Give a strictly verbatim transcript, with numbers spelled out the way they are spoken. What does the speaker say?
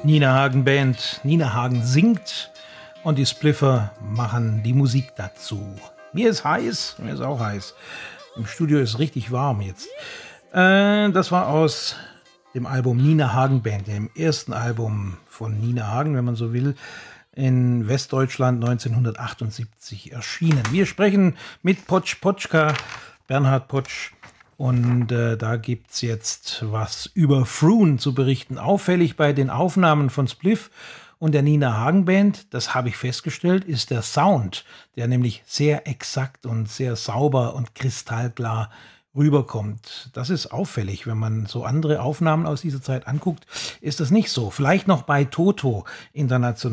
Nina Hagen Band. Nina Hagen singt und die Spliffer machen die Musik dazu. Mir ist heiß, mir ist auch heiß. Im Studio ist richtig warm jetzt. Äh, das war aus dem Album Nina Hagen Band, dem ersten Album von Nina Hagen, wenn man so will, in Westdeutschland neunzehnhundertachtundsiebzig erschienen. Wir sprechen mit Potsch Potschka, Bernhard Potsch, und äh, da gibt's jetzt was über Froon zu berichten. Auffällig bei den Aufnahmen von Spliff und der Nina Hagen Band, das habe ich festgestellt, ist der Sound, der nämlich sehr exakt und sehr sauber und kristallklar rüberkommt. Das ist auffällig. Wenn man so andere Aufnahmen aus dieser Zeit anguckt, ist das nicht so. Vielleicht noch bei Toto international